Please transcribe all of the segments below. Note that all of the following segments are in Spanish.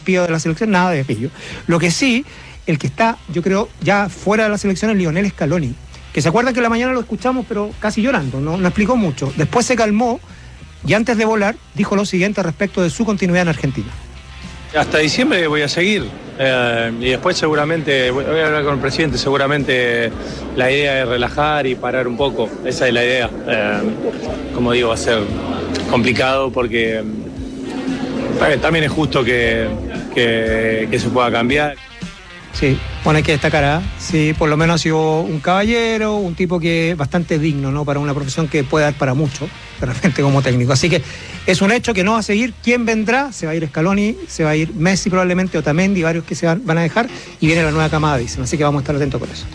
despido de la selección, nada de despido. Lo que sí, el que está, yo creo, ya fuera de la selección es Lionel Scaloni, que se acuerdan que en la mañana lo escuchamos, pero casi llorando, no explicó mucho. Después se calmó y antes de volar dijo lo siguiente respecto de su continuidad en Argentina. Hasta diciembre voy a seguir y después seguramente voy a hablar con el presidente, seguramente la idea es relajar y parar un poco, esa es la idea. Como digo, va a ser complicado porque también es justo que se pueda cambiar. Sí, bueno, hay que destacar, sí, por lo menos ha sido un caballero, un tipo que es bastante digno, ¿no? Para una profesión que puede dar para mucho, de repente como técnico. Así que es un hecho que no va a seguir. ¿Quién vendrá? Se va a ir Scaloni, se va a ir Messi probablemente, Otamendi, varios que se van a dejar, y viene la nueva camada, dicen. Así que vamos a estar atentos con eso.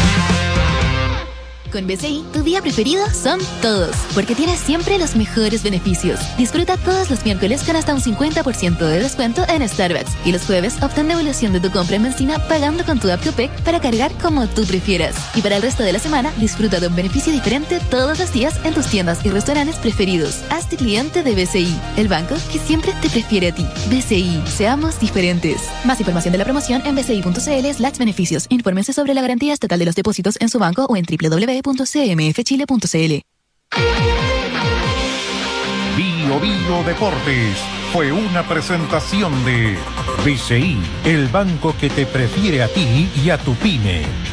Con BCI, tu día preferido son todos, porque tienes siempre los mejores beneficios. Disfruta todos los miércoles con hasta un 50% de descuento en Starbucks. Y los jueves, obtén devolución de tu compra en benzina pagando con tu app Copec para cargar como tú prefieras. Y para el resto de la semana, disfruta de un beneficio diferente todos los días en tus tiendas y restaurantes preferidos. Hazte cliente de BCI, el banco que siempre te prefiere a ti. BCI, seamos diferentes. Más información de la promoción en bci.cl/beneficios. Infórmense sobre la garantía estatal de los depósitos en su banco o en www.cmfchile.cl. Bio Deportes fue una presentación de BCI, el banco que te prefiere a ti y a tu pyme.